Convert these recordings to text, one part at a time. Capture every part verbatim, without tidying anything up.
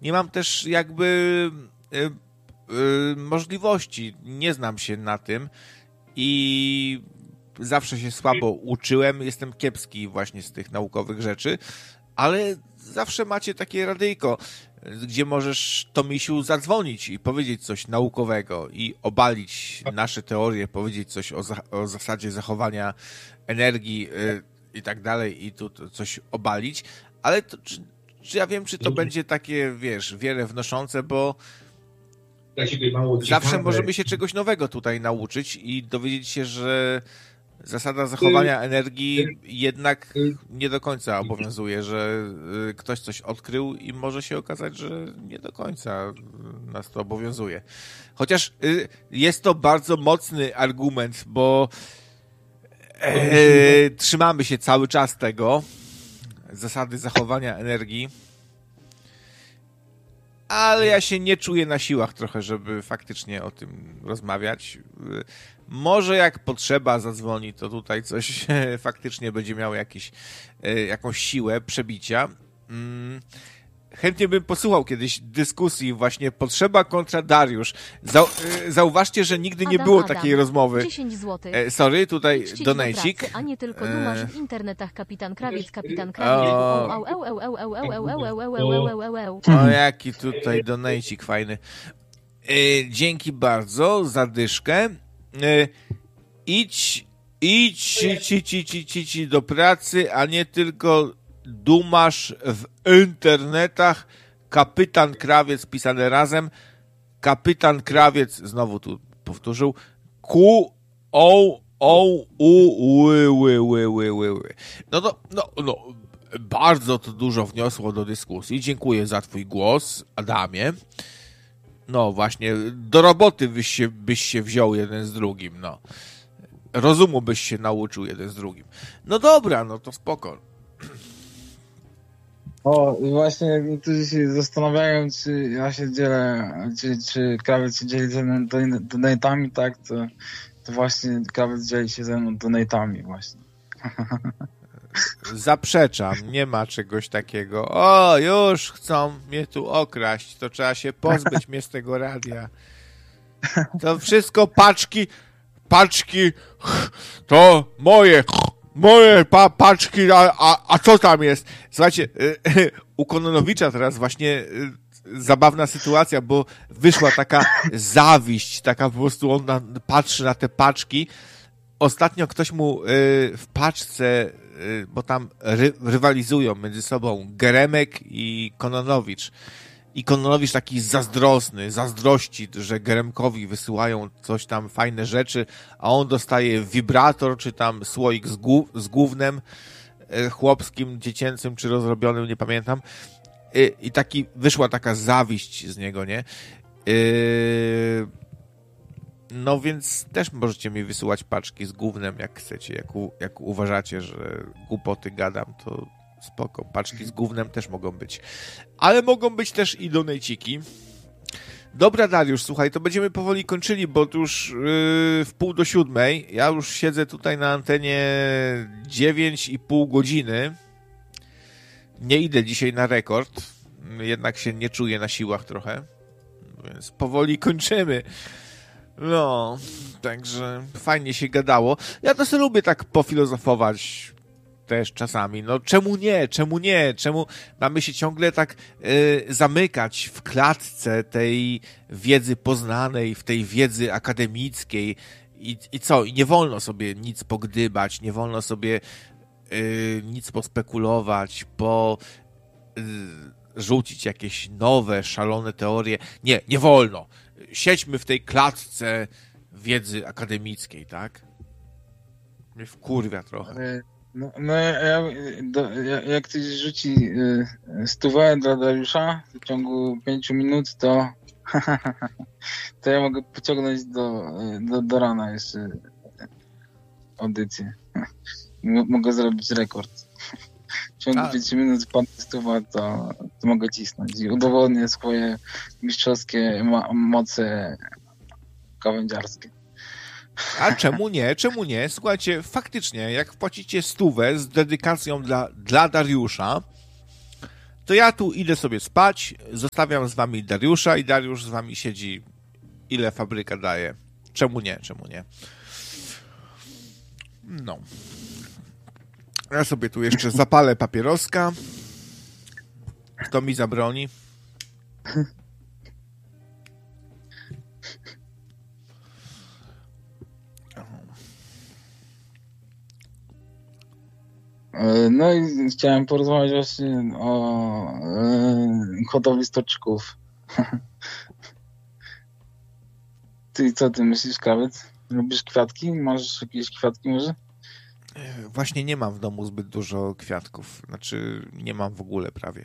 nie mam też jakby y, y, możliwości, nie znam się na tym i zawsze się słabo uczyłem, jestem kiepski właśnie z tych naukowych rzeczy, ale zawsze macie takie radyjko, gdzie możesz, Tomisiu, zadzwonić i powiedzieć coś naukowego i obalić nasze teorie, powiedzieć coś o, za- o zasadzie zachowania energii y, i tak dalej i tu to coś obalić, ale to, czy, czy ja wiem, czy to będzie takie, wiesz, wiele wnoszące, bo zawsze możemy się czegoś nowego tutaj nauczyć i dowiedzieć się, że zasada zachowania energii jednak nie do końca obowiązuje, że ktoś coś odkrył i może się okazać, że nie do końca nas to obowiązuje. Chociaż jest to bardzo mocny argument, bo e, trzymamy się cały czas tego, zasady zachowania energii, ale ja się nie czuję na siłach trochę, żeby faktycznie o tym rozmawiać. Może jak potrzeba zadzwoni, to tutaj coś faktycznie będzie miało jakiś, jakąś siłę przebicia. Chętnie bym posłuchał kiedyś dyskusji właśnie potrzeba kontra Dariusz. Zau zauważcie, że nigdy nie Adam, było Adam, takiej rozmowy. dziesięć złotych. E, sorry, tutaj donejcik. A nie tylko dumasz w internetach kapitan Krawiec, kapitan O. Krawiec. O, jaki tutaj donejcik fajny. E, dzięki bardzo za dyszkę. E, idź, idź ci, ci, ci, ci, ci do pracy, a nie tylko dumasz w internetach. Kapitan Krawiec pisane razem. Kapitan Krawiec, znowu tu powtórzył. Q, O, O, U, ły, ły, ły, ły, ły, ły. No to, no, no, bardzo to dużo wniosło do dyskusji. Dziękuję za twój głos, Adamie. No właśnie, do roboty byś się, byś się wziął jeden z drugim, no. Rozumu byś się nauczył jeden z drugim. No dobra, no to spoko. O, właśnie tu się zastanawiają, czy ja się dzielę, czy, czy Krawiec się dzieli ze mną donatami, tak, to, to właśnie Krawiec dzieli się ze mną donatami właśnie. Zaprzeczam, nie ma czegoś takiego. O, już chcą mnie tu okraść, to trzeba się pozbyć mnie z tego radia. To wszystko paczki, paczki, to moje, moje pa, paczki, a, a, a co tam jest? Słuchajcie, u Kononowicza teraz właśnie zabawna sytuacja, bo wyszła taka zawiść, taka po prostu on na, patrzy na te paczki. Ostatnio ktoś mu w paczce, bo tam ry, rywalizują między sobą Geremek i Kononowicz. I Kononowicz taki zazdrosny, zazdrości, że Geremkowi wysyłają coś tam, fajne rzeczy, a on dostaje wibrator, czy tam słoik z, gó z gównem chłopskim, dziecięcym, czy rozrobionym, nie pamiętam. I, i taki, wyszła taka zawiść z niego, nie? Yy... No więc też możecie mi wysyłać paczki z gównem, jak chcecie, jak, u, jak uważacie, że głupoty gadam, to spoko. Paczki z gównem też mogą być. Ale mogą być też i donejciki. Dobra, Dariusz, słuchaj, to będziemy powoli kończyli, bo to już yy, w pół do siódmej. Ja już siedzę tutaj na antenie dziewięć i pół godziny. Nie idę dzisiaj na rekord. Jednak się nie czuję na siłach trochę. Więc powoli kończymy. No, także fajnie się gadało. Ja to sobie lubię tak pofilozofować też czasami. No czemu nie? Czemu nie? Czemu mamy się ciągle tak y, zamykać w klatce tej wiedzy poznanej, w tej wiedzy akademickiej i, i co? I nie wolno sobie nic pogdybać, nie wolno sobie y, nic pospekulować, po y, rzucić jakieś nowe, szalone teorie. Nie, nie wolno. Siedźmy w tej klatce wiedzy akademickiej, tak? Mnie wkurwia trochę. No, no ja, do, jak ktoś rzuci stówę dla Dariusza w ciągu pięciu minut, to to ja mogę pociągnąć do, do, do rana jeszcze audycję. Mogę zrobić rekord. W ciągu pięciu minut padnie stuwa, to, to mogę cisnąć i udowodnię swoje mistrzowskie ma- moce gawędziarskie. A czemu nie? Czemu nie? Słuchajcie, faktycznie, jak wpłacicie stówę z dedykacją dla, dla Dariusza, to ja tu idę sobie spać, zostawiam z wami Dariusza i Dariusz z wami siedzi, ile fabryka daje. Czemu nie, czemu nie? No. Ja sobie tu jeszcze zapalę papieroska. Kto mi zabroni? No i chciałem porozmawiać właśnie o e, hodowli stoczków. Ty co ty myślisz, Krawiec? Lubisz kwiatki? Masz jakieś kwiatki może? Właśnie nie mam w domu zbyt dużo kwiatków. Znaczy nie mam w ogóle prawie.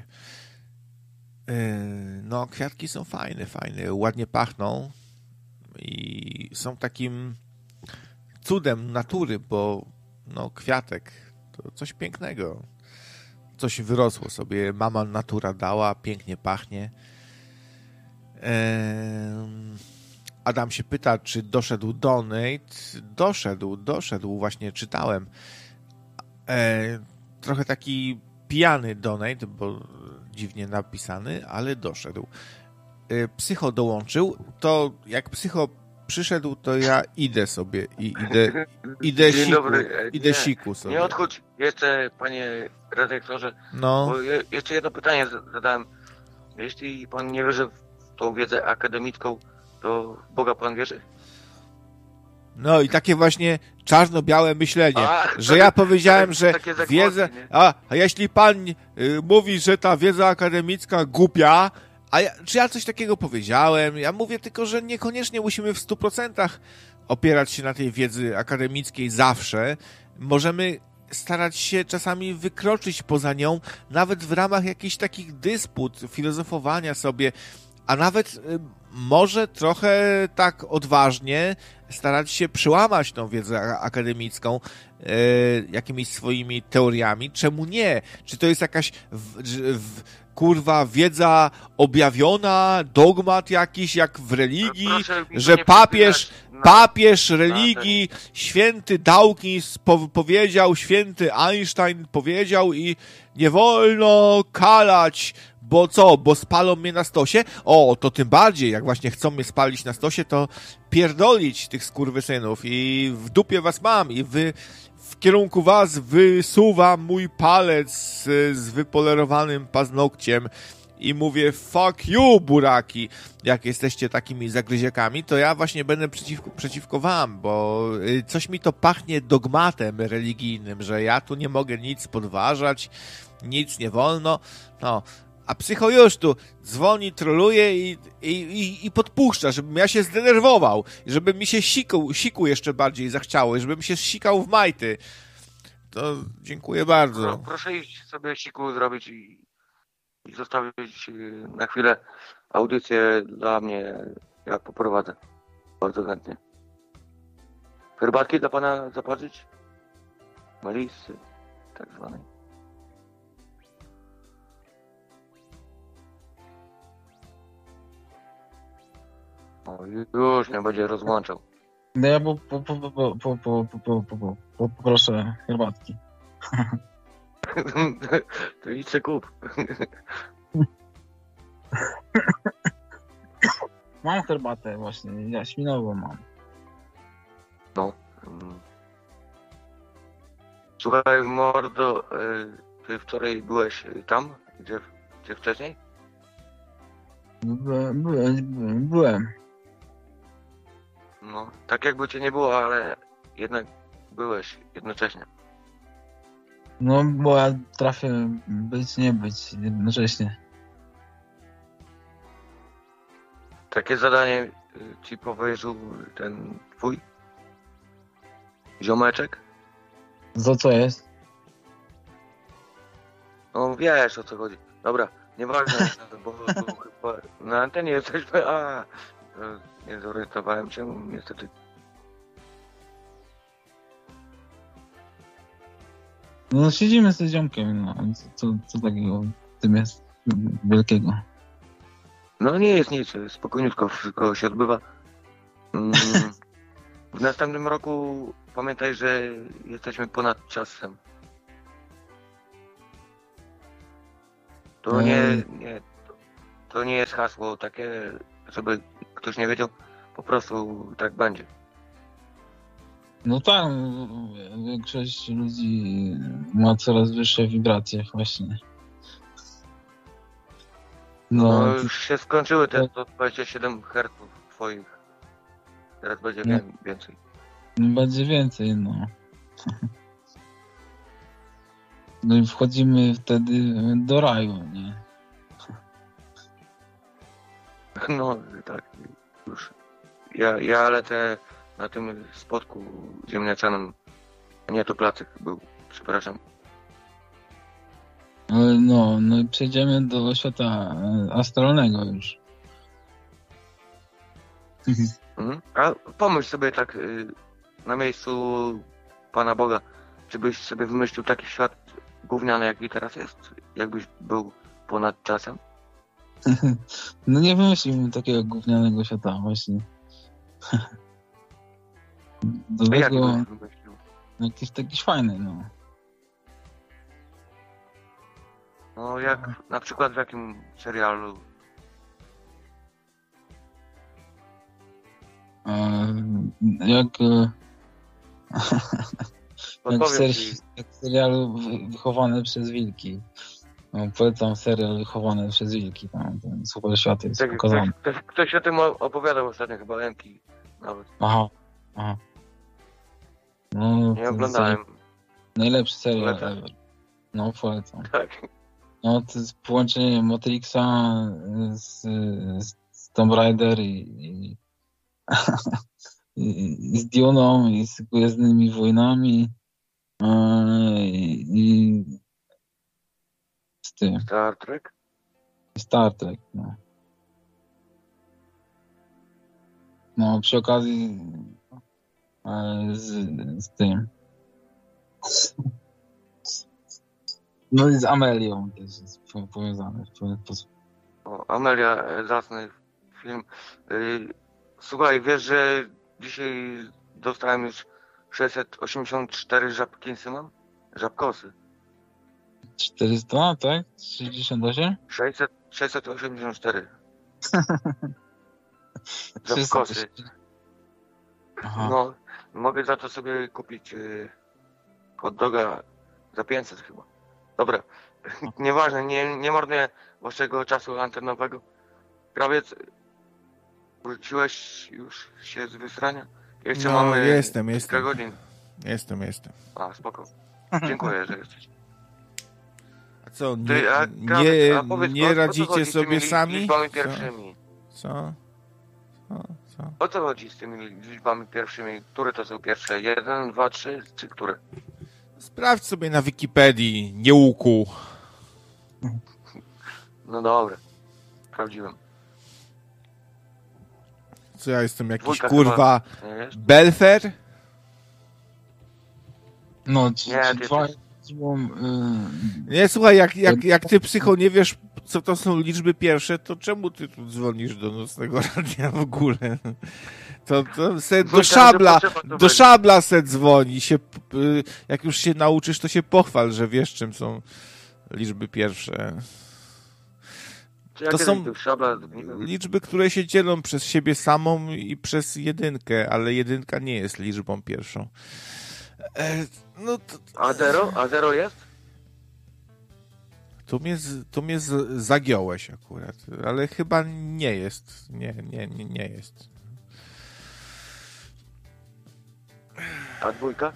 No kwiatki są fajne, fajne. Ładnie pachną i są takim cudem natury, bo no kwiatek to coś pięknego. Coś wyrosło sobie. Mama natura dała, pięknie pachnie. Adam się pyta, czy doszedł donate. Doszedł, doszedł, właśnie czytałem. Trochę taki pijany donate, bo dziwnie napisany, ale doszedł. Psycho dołączył, to jak Psycho przyszedł, to ja idę sobie i idę, idę Dzień siku, dobry. idę Nie, siku sobie. Nie odchodź jeszcze, panie redaktorze, No, bo je, jeszcze jedno pytanie zadałem. Jeśli pan nie wierzy w tą wiedzę akademicką, to w Boga pan wierzy? no i takie właśnie czarno-białe myślenie, A, że to- ja powiedziałem, to- że takie zagwozdki, wiedzę, nie? a, a jeśli pan y, mówi, że ta wiedza akademicka głupia, a ja, czy ja coś takiego powiedziałem? Ja mówię tylko, że niekoniecznie musimy w stu procentach opierać się na tej wiedzy akademickiej zawsze. Możemy starać się czasami wykroczyć poza nią, nawet w ramach jakichś takich dysput, filozofowania sobie, a nawet y, może trochę tak odważnie starać się przełamać tą wiedzę a- akademicką y, jakimiś swoimi teoriami. Czemu nie? Czy to jest jakaś w, w, kurwa wiedza objawiona, dogmat jakiś jak w religii, Proszę mi to że nie papież, przypinać na- papież religii, święty Dawkins po- powiedział, święty Einstein powiedział i nie wolno kalać, bo co, bo spalą mnie na stosie? O, to tym bardziej, jak właśnie chcą mnie spalić na stosie, to pierdolić tych skurwysynów i w dupie was mam i wy, w kierunku was wysuwam mój palec z, z wypolerowanym paznokciem i mówię fuck you, buraki. Jak jesteście takimi zagryziekami, to ja właśnie będę przeciwko, przeciwko wam, bo y, coś mi to pachnie dogmatem religijnym, że ja tu nie mogę nic podważać, nic nie wolno. No, a Psycho już tu dzwoni, troluje i, i, i, i podpuszcza, żebym ja się zdenerwował, żeby mi się siku, siku jeszcze bardziej zachciało, żebym się sikał w majty. To dziękuję Pro, bardzo. proszę iść sobie siku zrobić i, i zostawić y, na chwilę audycję dla mnie, jak poprowadzę. Bardzo chętnie. Herbatki dla pana zaparzyć? Melisy, tak zwanej. O, już mnie będzie rozłączał. No ja po, po, po, po, po, po, po, po, po, po, po, po, poproszę herbatki. To idź se kup. Mam herbatę właśnie, jaśminową mam. No. mm. Słuchaj, mordo, y, ty wczoraj byłeś y, tam, gdzie, gdzie wcześniej? Byłem, byłem, byłem. No, tak jakby cię nie było, ale jednak byłeś jednocześnie. No bo ja trafię być, nie być jednocześnie. Takie zadanie y, ci powierzył ten twój ziomeczek? Za co jest? No wiesz, o co chodzi. Dobra, nieważne, bo, bo chyba na antenie jesteśmy, a y, nie zorientowałem się niestety. No siedzimy z ziomkiem, no. Co, co, co takiego w tym jest wielkiego? No nie jest nic, spokojniutko wszystko się odbywa. Mm, w następnym roku pamiętaj, że jesteśmy ponad czasem. To nie, nie, to nie jest hasło takie, żeby ktoś nie wiedział, po prostu tak będzie. No tak, większość ludzi ma coraz wyższe wibracje właśnie. No, No, już się skończyły te sto dwadzieścia siedem herców twoich. Teraz będzie No. wie- więcej. będzie więcej, no. No i wchodzimy wtedy do raju, nie? No tak, już. Ja, ja lecę na tym spotku ziemniaczanym. Nie, to placek był, przepraszam. Ale no, no i przejdziemy do świata e, astralnego już. Mhm. A pomyśl sobie tak y, na miejscu Pana Boga, czy byś sobie wymyślił taki świat gówniany, jaki teraz jest? Jakbyś był ponad czasem? No nie wymyśliłbym takiego gównianego świata właśnie. Do A jak tego byś wymyślił? jakiś taki fajny, no. No jak na przykład w jakim serialu? E, jak, e, jak, w Podpowiem seri- ci. jak w serialu wy- Wychowane przez wilki. No, polecam serial Wychowane przez wilki. Tam ten super świat jest Tak, pokazany. ktoś, ktoś, ktoś o tym o- opowiadał ostatnio, chyba Enki nawet. Aha, aha. No, to Nie jest oglądałem. najlepszy serial Polecasz? ever. No, polecam. Tak. No, to jest połączenie Matrixa z, z Tomb Raider i, i, i, i z Duną i z Gwiezdnymi Wojnami e, i, i z tym, Star Trek? Star Trek, no. No, przy okazji e, z, z tym. No i z Amelią też jest po- powiązane w pewien sposób. O, Amelia, e, zacny film. Y, Słuchaj, wiesz, że dzisiaj dostałem już sześćset osiemdziesiąt cztery żabkinsy mam? Żabkosy. czterysta, tak? sześćdziesiąt osiem? sześćset, sześćset osiemdziesiąt cztery. Żabkosy. Aha. No, mogę za to sobie kupić y, hot doga za pięćset chyba. Dobra, nieważne, nie, nie marnuję waszego czasu antenowego. Krawiec, wróciłeś już się z wysrania? Jeszcze No, mamy jestem, kilka jestem. godzin. Jestem, jestem. A, spoko. Dziękuję, że jesteś. A co, nie, Ty, a, nie, Krawiec, a powiedz, nie o, o co radzicie chodzi z sobie tymi sami? liczbami Co? pierwszymi? Co? Co? Co? O co chodzi z tymi liczbami pierwszymi? Które to są pierwsze? Jeden, dwa, trzy, czy które? Sprawdź sobie na Wikipedii, nie łuku. No dobra, sprawdziłem. Co ja jestem jakiś Dwójka kurwa chyba, nie wiesz? Belfer? No, ci, Nie, ci ty- dwa... ty- y, Nie, słuchaj, jak, jak, jak ty psycho nie wiesz, co to są liczby pierwsze, to czemu ty tu dzwonisz do nocnego radia w ogóle? To, to se do Wójta, szabla, że potrzeba to do będzie. szabla se dzwoni. Się, y, jak już się nauczysz, to się pochwal, że wiesz, czym są liczby pierwsze. Czy ja To kiedyś są był szabla, nie wiem. liczby, które się dzielą przez siebie samą i przez jedynkę, ale jedynka nie jest liczbą pierwszą. E, no to, A zero? A zero jest? tu mnie, z- tu mnie z- zagiąłeś akurat, ale chyba nie jest. Nie, nie, nie, nie jest. A dwójka?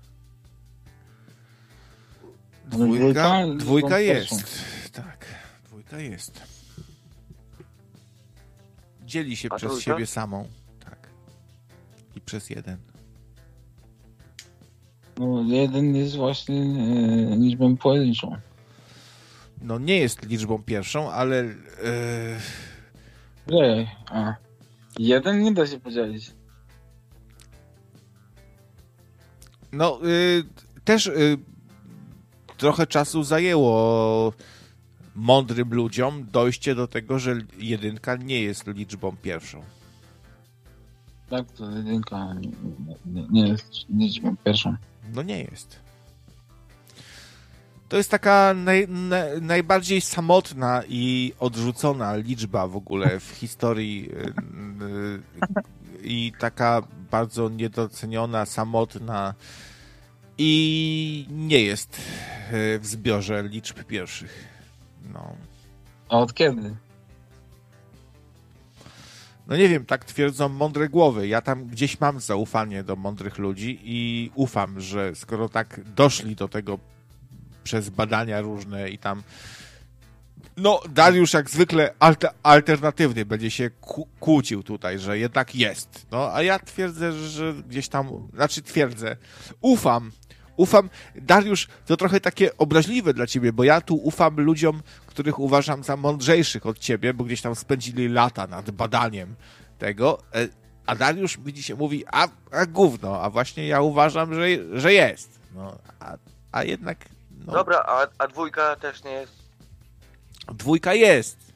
Dwójka, dwójka dwójka liczbą jest. Tak, dwójka jest. Dzieli się A przez trójka? siebie samą. Tak. I przez jeden. No, jeden jest właśnie e, liczbą pojedynczą. No nie jest liczbą pierwszą, ale e, Ej, a. Jeden nie da się podzielić. no y, też y, trochę czasu zajęło mądrym ludziom dojście do tego, że jedynka nie jest liczbą pierwszą. Tak, to jedynka nie, nie, nie jest liczbą pierwszą. No nie jest. to jest taka naj, na, najbardziej samotna i odrzucona liczba w ogóle w historii y, y, i taka bardzo niedoceniona, samotna i nie jest y, w zbiorze liczb pierwszych. No. A od kiedy? No nie wiem, tak twierdzą mądre głowy. Ja tam gdzieś mam zaufanie do mądrych ludzi i ufam, że skoro tak doszli do tego przez badania różne i tam... No, Dariusz jak zwykle alter, alternatywnie będzie się ku, kłócił tutaj, że jednak jest. No, a ja twierdzę, że gdzieś tam... Znaczy twierdzę, ufam. Ufam, Dariusz, to trochę takie obraźliwe dla ciebie, bo ja tu ufam ludziom, których uważam za mądrzejszych od ciebie, bo gdzieś tam spędzili lata nad badaniem tego, a Dariusz mi dzisiaj mówi, a, a gówno, a właśnie ja uważam, że, że jest. No, a, a jednak... No, Dobra, a, a dwójka też nie jest dwójka jest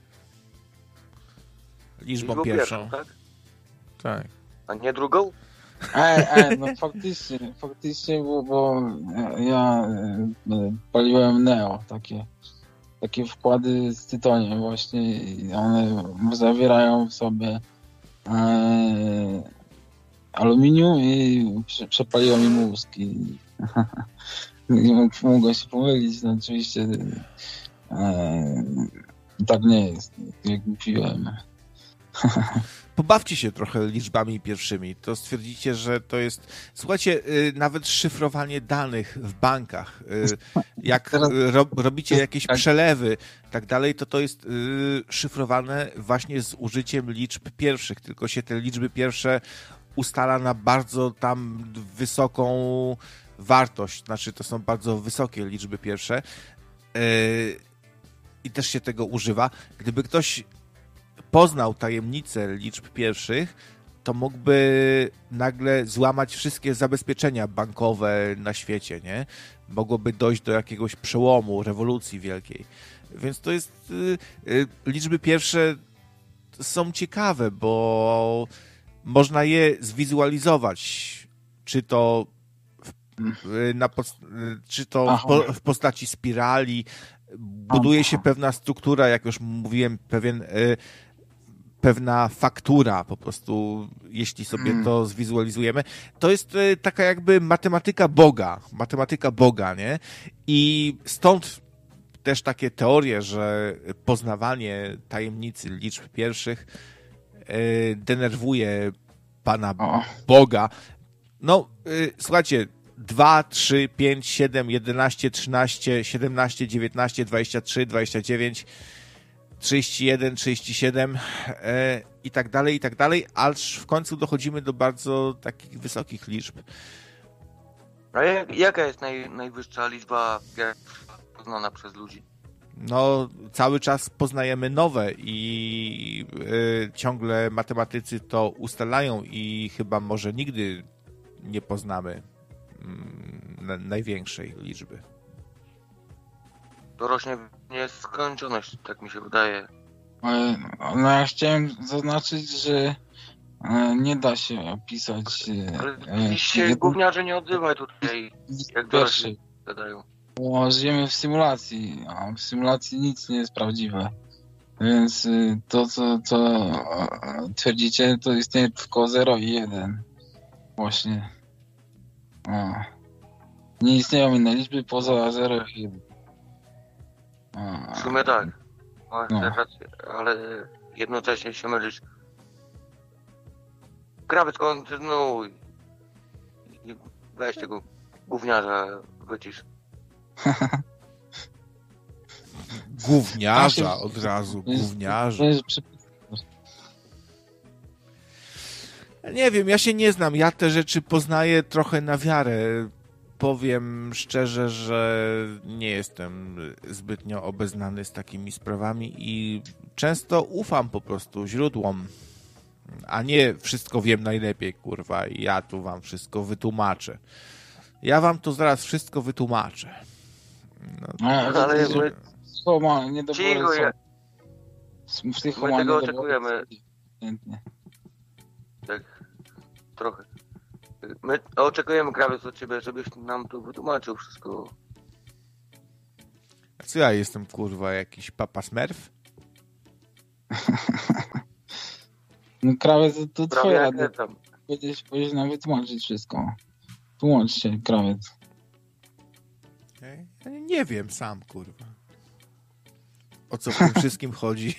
liczbą liczbą pierwszą. tak? Tak. A nie drugą? Ej, ej, no faktycznie, faktycznie, bo, bo ja e, paliłem Neo, takie, takie wkłady z tytoniem właśnie i one zawierają w sobie e, aluminium i prze, przepaliło mi mózg i nie mógł, mogłem się pomylić, no oczywiście e, tak nie jest, jak piłem. Pobawcie się trochę liczbami pierwszymi. To stwierdzicie, że to jest... Słuchajcie, y, nawet szyfrowanie danych w bankach, y, jak Teraz- y, ro, robicie jakieś tak. przelewy i tak dalej, to to jest y, szyfrowane właśnie z użyciem liczb pierwszych, tylko się te liczby pierwsze ustala na bardzo tam wysoką wartość, znaczy to są bardzo wysokie liczby pierwsze y, i też się tego używa. Gdyby ktoś poznał tajemnicę liczb pierwszych, to mógłby nagle złamać wszystkie zabezpieczenia bankowe na świecie, nie? Mogłoby dojść do jakiegoś przełomu, rewolucji wielkiej. Więc to jest... Y, y, liczby pierwsze są ciekawe, bo można je zwizualizować. Czy to w, y, na post- y, czy to w, po, w postaci spirali. Buduje się pewna struktura, jak już mówiłem, pewien... Y, pewna faktura po prostu, jeśli sobie Mm. to zwizualizujemy. To jest e, taka jakby matematyka Boga. Matematyka Boga, nie? I stąd też takie teorie, że poznawanie tajemnicy liczb pierwszych e, denerwuje Pana O. Boga. No, e, słuchajcie, dwa, trzy, pięć, siedem, jedenaście, trzynaście, siedemnaście, dziewiętnaście, dwadzieścia trzy, dwadzieścia dziewięć, trzydzieści jeden, trzydzieści siedem e, i tak dalej, i tak dalej, aż w końcu dochodzimy do bardzo takich wysokich liczb. A jak, jaka jest naj, najwyższa liczba pierwsza poznana przez ludzi? No, cały czas poznajemy nowe i e, ciągle matematycy to ustalają i chyba może nigdy nie poznamy mm, na, największej liczby. To rośnie w nieskończoność, tak mi się wydaje. Ale, no ja chciałem zaznaczyć, że e, nie da się opisać Ale e, dziś się jednej gówniarze nie odzywaj tutaj, jak pierwszej, dorośli gadają. bo żyjemy w symulacji, a w symulacji nic nie jest prawdziwe. Więc y, to, co, co e, twierdzicie, to istnieje tylko zero i jeden. Właśnie. O. Nie istnieją inne liczby poza zero i jeden. O. W sumie tak. Masz No. rację, ale jednocześnie się mylisz. Krawiec, kontynuuj. I weź tego gówniarza, wycisz. Gówniarza od razu, To jest- gówniarza. To jest przy... Nie wiem, ja się nie znam. Ja te rzeczy poznaję trochę na wiarę. Powiem szczerze, że nie jestem zbytnio obeznany z takimi sprawami i często ufam po prostu źródłom, a nie wszystko wiem najlepiej, kurwa, i ja tu wam wszystko wytłumaczę. Ja wam to zaraz wszystko wytłumaczę. No, A, Ale ale my- Psychoma, nie do Cicho, ja- Psychoma, my tego nie do oczekujemy. Chętnie. Tak, trochę. My oczekujemy, krawiec, od ciebie, żebyś nam tu wytłumaczył wszystko. A co ja jestem, kurwa, jakiś papa Smurf? No krawiec to, to Prawie twoja jak rada. tam. Powinieneś, powinieneś nam wytłumaczyć wszystko. Tłumacz się, krawiec. Ja nie wiem sam, kurwa. O co w tym wszystkim chodzi?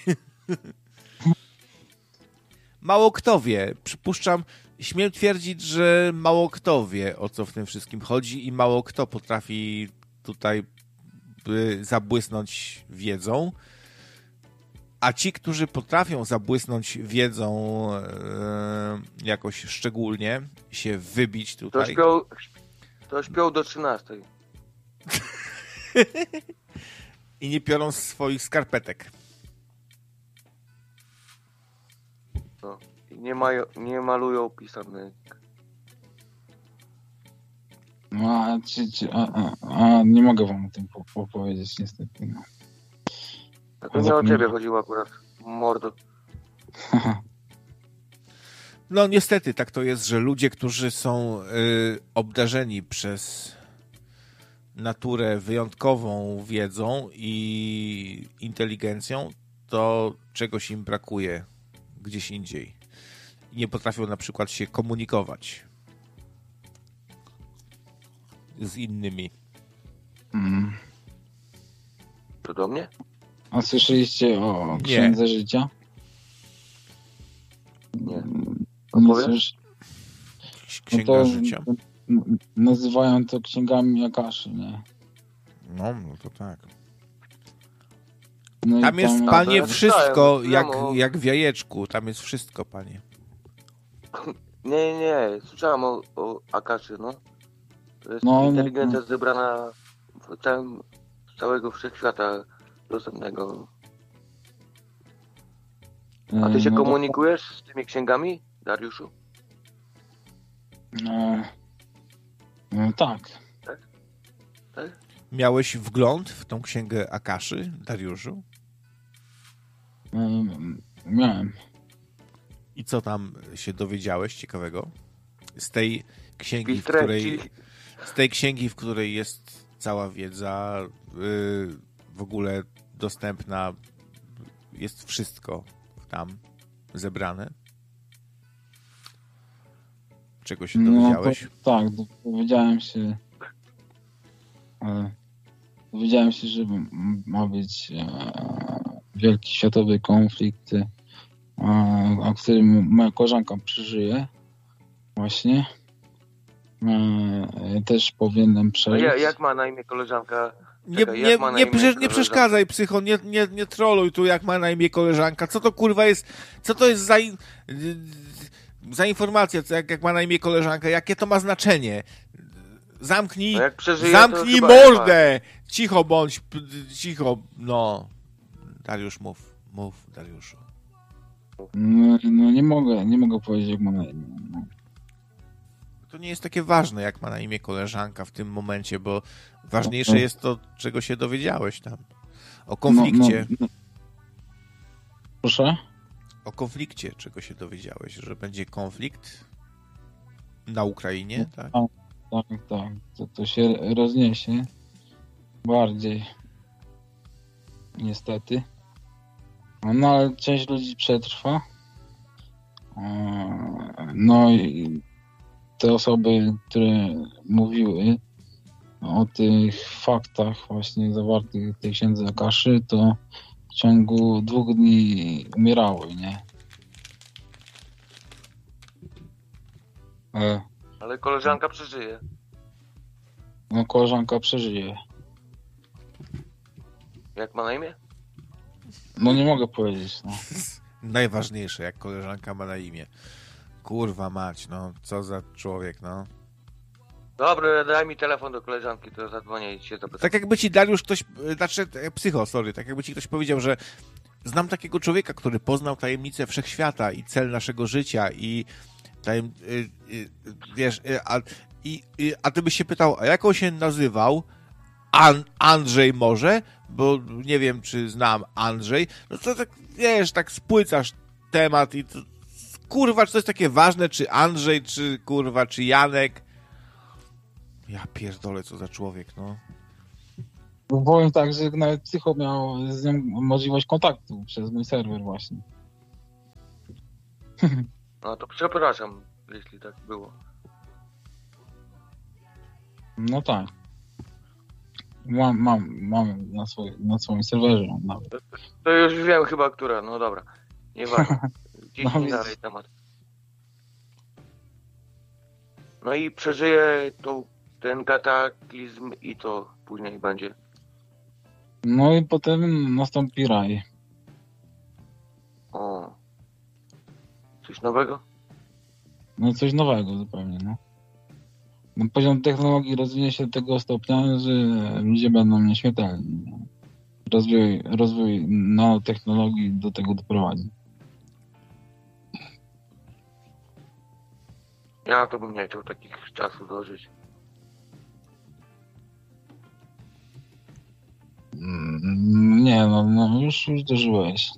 Mało kto wie. Przypuszczam, śmiem twierdzić, że mało kto wie, o co w tym wszystkim chodzi i mało kto potrafi tutaj by zabłysnąć wiedzą. A ci, którzy potrafią zabłysnąć wiedzą e, jakoś szczególnie, się wybić To tutaj. śpią, to śpią do trzynastej. I nie piorą swoich skarpetek. No. I nie, mają, nie malują pisanek. No, a, czy, czy, a, a, a nie mogę wam o tym po, po powiedzieć niestety. No. A to nie o ciebie chodziło akurat, mordo. No niestety tak to jest, że ludzie, którzy są y, obdarzeni przez naturę wyjątkową wiedzą i inteligencją, to czegoś im brakuje gdzieś indziej. I nie potrafią na przykład się komunikować z innymi. Mm. To do mnie? A słyszeliście o Nie. Księdze Życia? Nie. Nie Opowiesz? słysz... Księga no to, życia. n- nazywają to księgami Akaszy, nie? No, no to tak. No i Tam jest, tam- panie, ja wszystko słyszałem, jak, słyszałem o- jak w jajeczku. Tam jest wszystko, panie. Nie, nie, słyszałem o, o Akaszy, no. To jest No, no, inteligencja no. zebrana w całym, z całego wszechświata dostępnego. A ty się no to- komunikujesz z tymi księgami, Dariuszu? No, no tak. Tak? Miałeś wgląd w tą księgę Akaszy, Dariuszu? Ym, Miałem. I co tam się dowiedziałeś ciekawego? Z tej księgi, w Wpis treści. której, z tej księgi, w której jest cała wiedza, yy, w ogóle dostępna, jest wszystko tam zebrane? Czego się dowiedziałeś? No, to, tak, dowiedziałem się. e, Dowiedziałem się, że m- ma być e, wielki światowy konflikt, e, o którym moja koleżanka przeżyje. Właśnie. E, też powinienem A przeżyć. ja, jak ma na imię koleżanka? Nie, Czekaj, nie, jak ma na nie, imię prze- nie koleżanka? przeszkadzaj, psycho, nie, nie, nie troluj tu, jak ma na imię koleżanka. Co to kurwa jest, co to jest za, in, za informacja, co, jak, jak ma na imię koleżanka, jakie to ma znaczenie? Zamknij, No jak przeżyje, zamknij to chyba mordę! Cicho bądź, p- cicho, no. Dariusz, mów, mów, Dariuszu. No, no nie mogę, nie mogę powiedzieć, jak ma na imię. No. To nie jest takie ważne, jak ma na imię koleżanka w tym momencie, bo ważniejsze jest to, czego się dowiedziałeś tam. O konflikcie. No, no, no. Proszę? O konflikcie, czego się dowiedziałeś, że będzie konflikt na Ukrainie, tak? Tak, tak. To, to się rozniesie bardziej. Niestety. No ale część ludzi przetrwa. Eee, No i te osoby, które mówiły o tych faktach właśnie zawartych w tej księdze Akaszy, to w ciągu dwóch dni umierały, nie? E, Ale koleżanka przeżyje. No koleżanka przeżyje. Jak ma na imię? No nie mogę powiedzieć, no. Najważniejsze, jak koleżanka ma na imię. Kurwa mać, no, co za człowiek, no. Dobra, daj mi telefon do koleżanki, to zadzwonię i się zapytam. Tak jakby ci Dariusz ktoś, znaczy e, psycho, sorry, tak jakby ci ktoś powiedział, że znam takiego człowieka, który poznał tajemnicę wszechświata i cel naszego życia i tajem, y, y, wiesz, y, a, i, y, a ty byś się pytał, a jak on się nazywał? An- Andrzej może? Bo nie wiem, czy znam Andrzej. No to tak, wiesz, tak spłycasz temat i to, kurwa, czy to jest takie ważne, czy Andrzej, czy kurwa, czy Janek? Ja pierdolę, co za człowiek, no. Bo powiem tak, że nawet psycho miał z nią możliwość kontaktu przez mój serwer właśnie. No to przepraszam, jeśli tak było. No tak. Mam, mam, mam na, swój, na swoim serwerze mam nawet. To już wiem chyba, która, no dobra. Nieważne. Gdzieś No no, dalej temat. No i przeżyje to, ten kataklizm i to później będzie. No i potem nastąpi raj. O. Coś nowego? No coś nowego zupełnie, no. No, poziom technologii rozwinie się do tego stopnia, że ludzie będą nieśmiertelni. Rozwój, rozwój nanotechnologii do tego doprowadzi. Ja to bym nie chciał takich czasów dożyć. Mm, Nie, no, no już, już dożyłeś.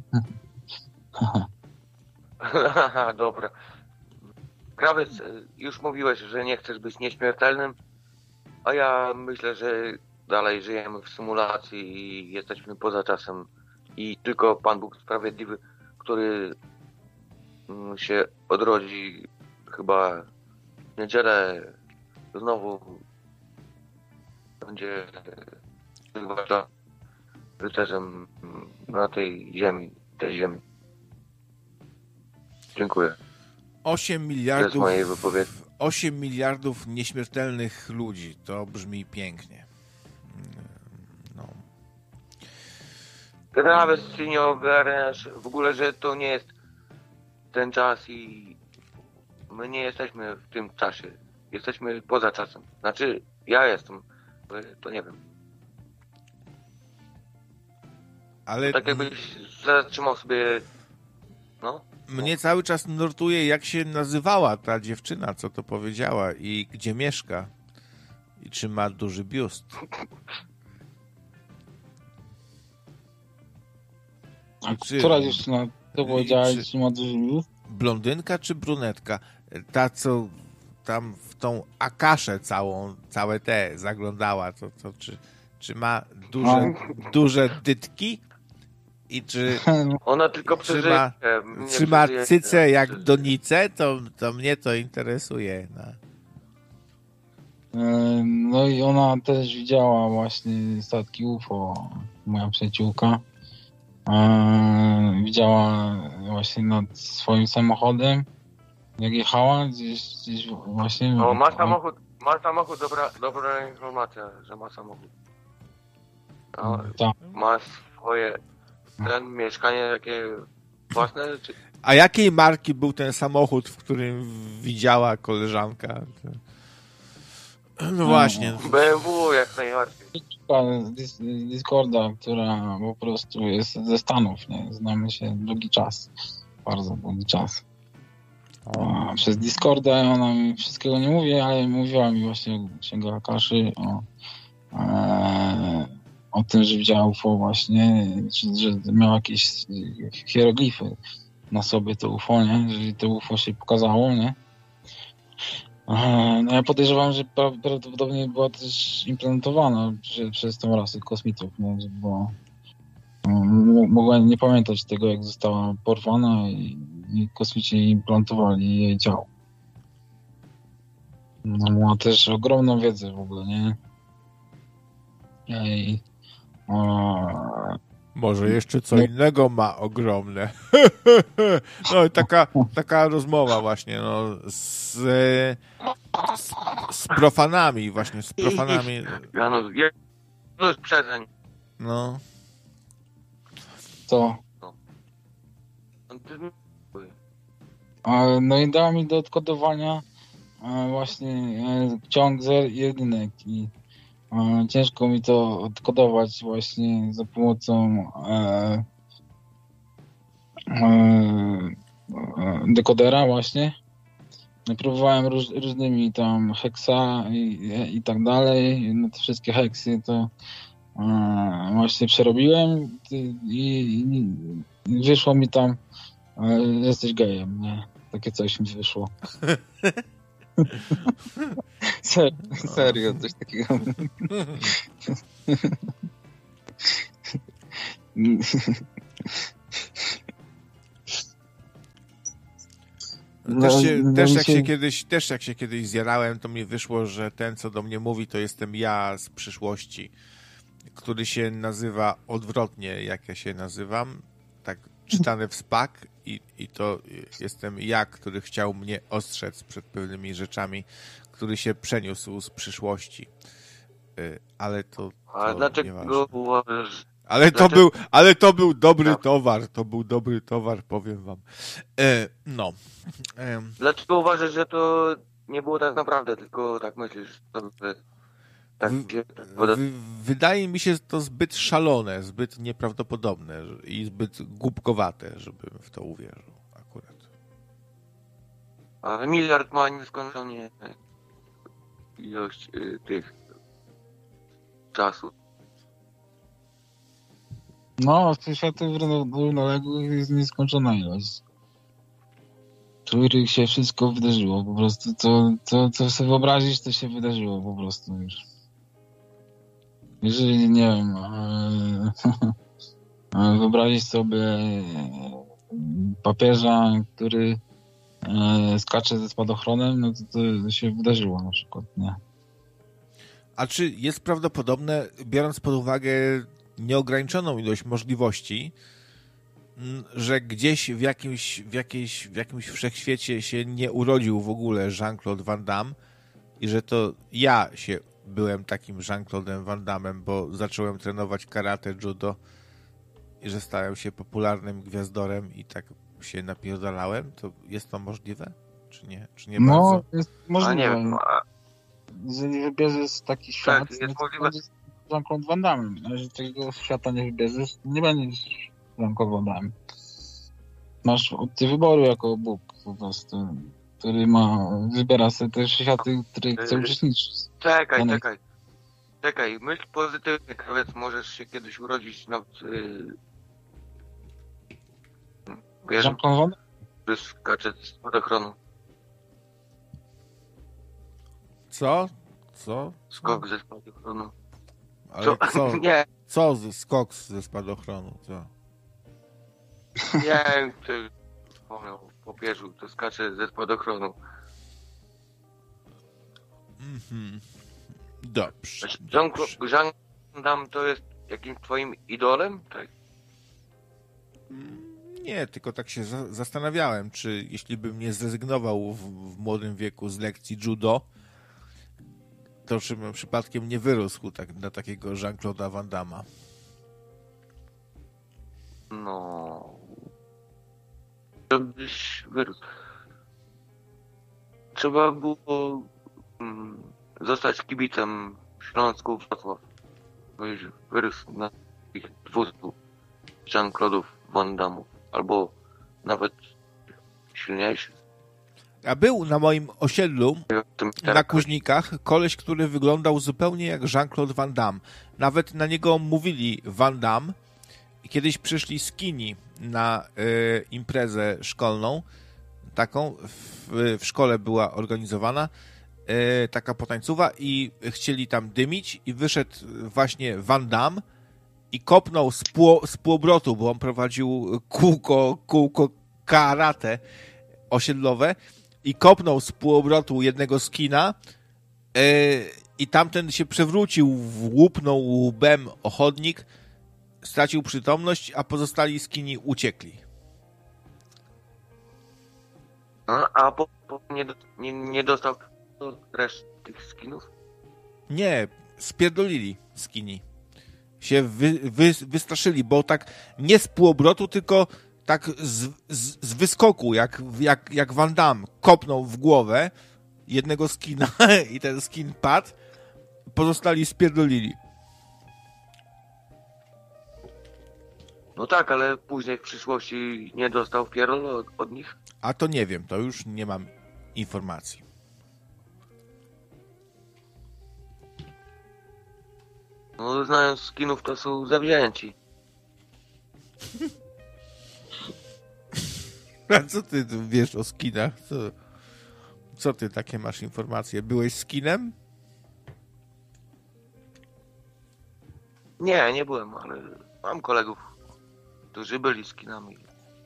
Haha, dobra. Krawiec, już mówiłeś, że nie chcesz być nieśmiertelnym, a ja myślę, że dalej żyjemy w symulacji i jesteśmy poza czasem. I tylko Pan Bóg Sprawiedliwy, który mm, się odrodzi chyba w niedzielę, znowu będzie zwłaszcza rycerzem na tej ziemi, tej ziemi. Dziękuję. osiem To miliardów, jest mojej wypowiedzi. osiem miliardów nieśmiertelnych ludzi. To brzmi pięknie. No. Nawet ty nie ogarniasz w ogóle, że to nie jest ten czas i my nie jesteśmy w tym czasie. Jesteśmy poza czasem. Znaczy, ja jestem, to nie wiem. Ale Tak jakbyś zatrzymał sobie, no. mnie cały czas nurtuje, jak się nazywała ta dziewczyna, co to powiedziała i gdzie mieszka. I czy ma duży biust. A Czy- która dziewczyna to powiedziała, czy- czy ma duży biust? Blondynka czy brunetka? Ta, co tam w tą akaszę całą, całe te zaglądała, to, to czy, czy ma duże, duże dytki? I czy, Ona tylko Trzyma- przeżyje. nie czy ma przeżyje- cycę jak przeżyje. donicę? To, to mnie to interesuje. No. E, No i ona też widziała właśnie statki U F O, moja przyjaciółka. E, widziała właśnie nad swoim samochodem, jak jechała gdzieś, gdzieś właśnie. O, ma samochód, ma samochód, dobra, dobra informacja, że ma samochód. No, Tak. ma swoje ten, mieszkanie takie własne, czy A jakiej marki był ten samochód, w którym widziała koleżanka? No właśnie. B M W jak najbardziej. z Dis- Discorda, która po prostu jest ze Stanów, nie? Znamy się długi czas. Bardzo długi czas. A przez Discorda ona mi wszystkiego nie mówi, ale mówiła mi właśnie o Księga Akaszy, o, e, o tym, że widziała U F O właśnie, czy, że miała jakieś hieroglify na sobie to U F O, nie? Jeżeli to U F O się pokazało, nie? E, No ja podejrzewam, że pra- prawdopodobnie była też implementowana przez, przez tą rasę kosmitów, nie? Bo m- mogła nie pamiętać tego, jak została porwana i, i kosmici implantowali jej ciało. No, ma też ogromną wiedzę w ogóle, nie? I, e, Może jeszcze co innego ma ogromne. No i taka, taka rozmowa właśnie no, z, z, z profanami właśnie, z profanami. Janusz, Janusz przestań. No. to E, No i dała mi do odkodowania e, właśnie e, ciąg zer i jedynek i e, ciężko mi to odkodować właśnie za pomocą e, e, dekodera właśnie. Próbowałem róż, różnymi tam heksa i, i tak dalej. No te wszystkie heksy to e, właśnie przerobiłem i, i, i wyszło mi tam, e, że jesteś gejem, nie? Takie coś mi wyszło. Ser, serio, coś takiego. Też, się, No, też, no jak się- się kiedyś, też jak się kiedyś zjarałem, to mi wyszło, że ten, co do mnie mówi, to jestem ja z przyszłości, który się nazywa odwrotnie, jak ja się nazywam, tak czytane w spak i, i to jestem ja, który chciał mnie ostrzec przed pewnymi rzeczami, który się przeniósł z przyszłości. Y, Ale to, A to dlaczego nieważne. uważasz, Ale to, dlaczego- był, ale to był dobry Tak. towar, to był dobry towar, powiem wam. E, no. E, dlaczego uważasz, że to nie było tak naprawdę, tylko tak myślisz sobie, tak W- się poda- Wy, wydaje mi się to zbyt szalone, zbyt nieprawdopodobne że- i zbyt głupkowate, żebym w to uwierzył akurat. A miliard ma nieskończenie ilość y, tych czasu. No, światów równoległych jest nieskończona ilość, w których się wszystko wydarzyło. Po prostu to, to, co sobie wyobrazisz, to się wydarzyło po prostu już. Jeżeli, nie wiem, e, e, wyobrazić sobie e, papieża, który e, skacze ze spadochronem, no to to się wydarzyło na przykład, nie? A czy jest prawdopodobne, biorąc pod uwagę nieograniczoną ilość możliwości, m, że gdzieś w jakimś, w jakiejś, w jakimś wszechświecie się nie urodził w ogóle Jean-Claude Van Damme i że to ja się byłem takim Jean-Claude'em Van Dammem, bo zacząłem trenować karate, judo i że stałem się popularnym gwiazdorem i tak się napierdalałem, to jest to możliwe? Czy nie? Czy nie No, bardzo? jest A możliwe. nie wiem, a, Jeżeli wybierzesz taki świat, jest no to możliwe. będziesz Jean-Claude Van Damme. A jeżeli tego świata nie wybierzesz, to nie będziesz Jean-Claude Van Damme. Masz opcję wyboru jako Bóg po prostu, który ma, wybiera sobie te światy, w których chce uczestniczyć. czekaj, Janek. czekaj. Czekaj, myśl pozytywnie, krawiec, możesz się kiedyś urodzić na... Yy, wiesz, Jean-Claude Van Damme? że skacze z spadochronu. Co? Co? Skok ze spadochronu. Ale co? Nie, Co ze skok ze spadochronu? Co? nie wiem, czy wspomniał w popierzu, to skacze ze spadochronu. Mhm. Dobrze. Jean-Claude dobrze. Jean Van Damme to jest jakimś twoim idolem? Tak. Nie, tylko tak się za- zastanawiałem, czy jeśli bym nie zrezygnował w, w młodym wieku z lekcji judo, to czy bym przypadkiem nie wyrósł tak, na takiego Jean-Claude'a Van Damme'a. No... Żebyś wyrósł. Trzeba było mm, zostać kibicem Śląsku Wrocław. Byś wyrósł na tych dwustu Jean-Claude'ów Van Damme'ów. Albo nawet silniejszy. A był na moim osiedlu W tym na Kuźnikach koleś, który wyglądał zupełnie jak Jean-Claude Van Damme. Nawet na niego mówili Van Damme. I kiedyś przyszli skini na y, imprezę szkolną, taką w, w szkole była organizowana, y, taka potańcowa i chcieli tam dymić i wyszedł właśnie Van Damme i kopnął z, pół, z półobrotu, bo on prowadził kółko, kółko karate osiedlowe i kopnął z półobrotu jednego skina yy, i tamten się przewrócił, łupnął łbem o chodnik, stracił przytomność, a pozostali skini uciekli. A, a po, po nie, do- nie, nie dostał reszty tych skinów? Nie, spierdolili skini. Się wy, wy, wystraszyli, bo tak nie z półobrotu, tylko tak z, z, z wyskoku, jak, jak, jak Van Damme kopnął w głowę jednego skina i ten skin padł, pozostali spierdolili. No tak, ale później w przyszłości nie dostał pierdol od, od nich? A to nie wiem, to już nie mam informacji. No znając skinów, to są zawzięci. A co ty tu wiesz o skinach? Co, co ty takie masz informacje? Byłeś skinem? Nie, nie byłem, ale mam kolegów, którzy byli skinami.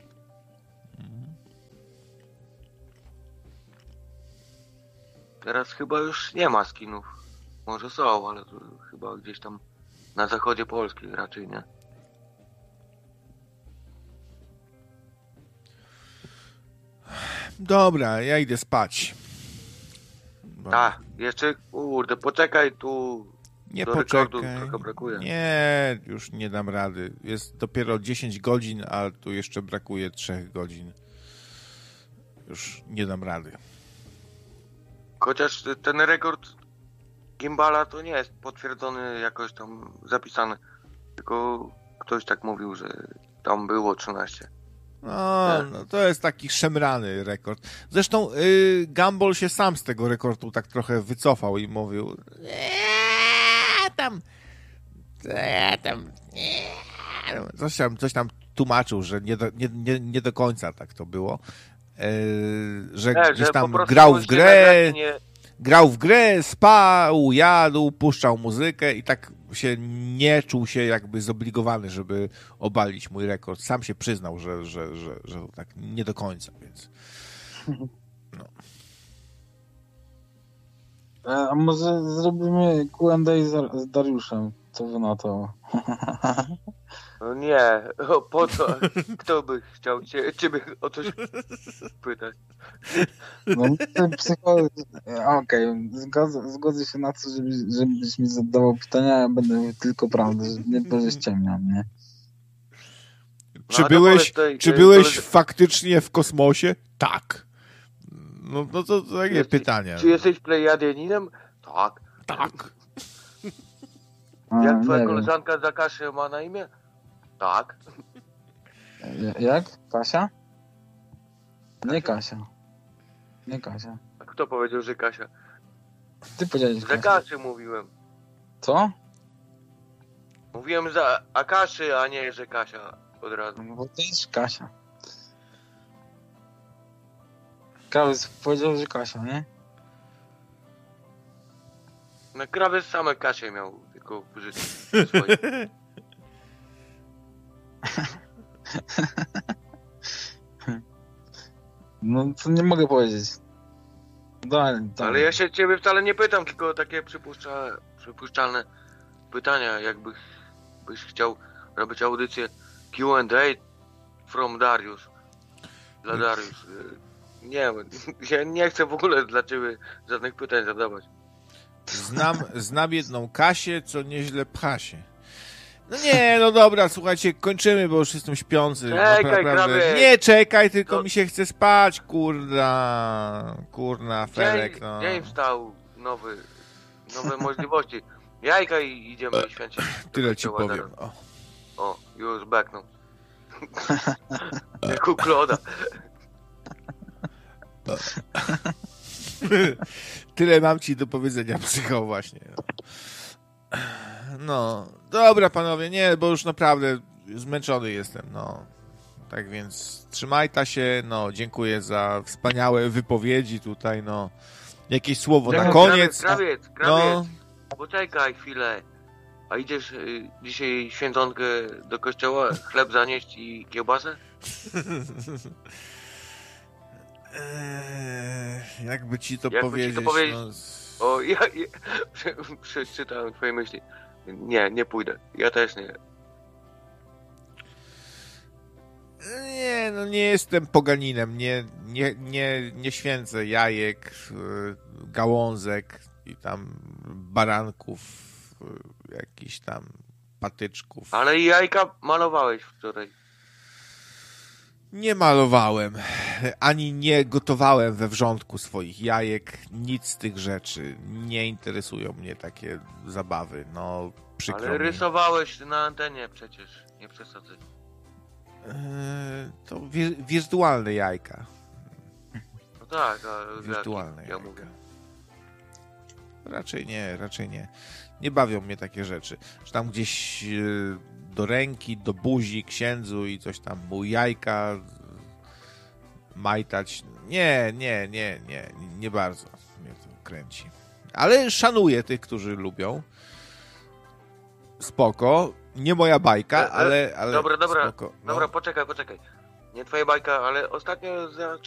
Teraz chyba już nie ma skinów. Może są, ale to chyba gdzieś tam na zachodzie Polski raczej nie. Dobra, ja idę spać. Bo... A, jeszcze, kurde, poczekaj tu. Nie do rekordu poczekaj. trochę brakuje. Nie, już nie dam rady. Jest dopiero dziesięć godzin, a tu jeszcze brakuje trzy godzin. Już nie dam rady. Chociaż ten rekord Gimbala to nie jest potwierdzony, jakoś tam zapisany. Tylko ktoś tak mówił, że tam było trzynaście. No, no to jest taki szemrany rekord. Zresztą y, Gumball się sam z tego rekordu tak trochę wycofał i mówił eee, tam eee, tam eee. Coś tam, coś tam tłumaczył, że nie do, nie, nie, nie do końca tak to było. Yy, że Nie, gdzieś że tam po prostu grał w się grę, nagrać nie- grał w grę, spał, jadł, puszczał muzykę i tak się nie czuł się jakby zobligowany, żeby obalić mój rekord. Sam się przyznał, że, że, że, że tak nie do końca, więc no. E, A może zrobimy Q and A z, z Dariuszem? Co wy na to? No nie, o, po co? Kto by chciał cię, ciebie o coś pytać? No, psycho... Okej, zgodzę, zgodzę się na to, żeby, żebyś mi zadawał pytania, ja będę mówił tylko prawdę, że nie będę ściemniał, nie? Czy ale byłeś, tutaj, czy e, byłeś koledzy- faktycznie w kosmosie? Tak. No, no to, to takie Jesteś- pytania. Czy jesteś plejadianinem? Tak. Tak. A, Jak twoja nie koleżanka za Kasię ma na imię? Tak. wiem. Jak? Kasia? Nie Kasia. Nie Kasia. A kto powiedział, że Kasia? Ty powiedziałeś Za Kasia. Kasię mówiłem. Co? Mówiłem za Akaszy, a nie, że Kasia od razu. No bo to jest Kasia. Krawiec powiedział, że Kasia, nie? No krawiec same Kasię miał, tylko w życiu swoim. No to nie mogę powiedzieć. Dalej, dalej. Ale ja się ciebie wcale nie pytam, tylko takie przypuszcza, przypuszczalne pytania, jakbyś byś chciał robić audycję Q and A from Dariusz. Dla Dariusz. Nie, ja nie chcę w ogóle dla ciebie żadnych pytań zadawać. Znam, znam jedną Kasię, co nieźle pcha się. No nie, no dobra, słuchajcie, kończymy, bo już jestem śpiący. Czekaj, Naprawdę. krawie. Nie, czekaj, tylko No. mi się chce spać, kurda. Kurna, Felek, Dzień, no. dzień wstał nowy, nowe możliwości. Jajka i idziemy święcić. do Tyle ci kościoła powiem. teraz. O. O, już backnął. Jak u Kloda. Tyle mam ci do powiedzenia, psycho, właśnie. No, dobra, panowie, nie, bo już naprawdę zmęczony jestem, no. Tak więc trzymajta się, no, dziękuję za wspaniałe wypowiedzi tutaj, no. Jakieś słowo na Dziękuję. koniec. Krawiec, krawiec, No, poczekaj chwilę. A idziesz y, dzisiaj święconkę do kościoła, chleb zanieść i kiełbasę? eee, jakby ci to Jakby ci to powiedzieć, powiedzieć? no, z- O, ja, ja prze, przeczytałem twoje myśli. Nie, nie pójdę. Ja też nie. Nie, no nie jestem poganinem, nie, nie, nie, nie święcę jajek, y, gałązek i tam baranków, y, jakichś tam patyczków. Ale jajka malowałeś wczoraj. Nie malowałem, ani nie gotowałem we wrzątku swoich jajek, nic z tych rzeczy. Nie interesują mnie takie zabawy, no przykro Ale mi. rysowałeś na antenie przecież. Nie przesadzaj. Eee, to wi- wirtualne jajka. No tak, ale Wirtualne jak, ja jajka. mówię. Raczej nie, raczej nie. Nie bawią mnie takie rzeczy. Że tam gdzieś e, do ręki, do buzi księdzu i coś tam mu jajka e, majtać. Nie, nie, nie, nie, nie bardzo mnie to kręci. Ale szanuję tych, którzy lubią. spoko. Nie moja bajka, E, e, ale, ale dobra, dobra, spoko. No. Dobra, poczekaj, poczekaj. Nie twoja bajka, ale ostatnio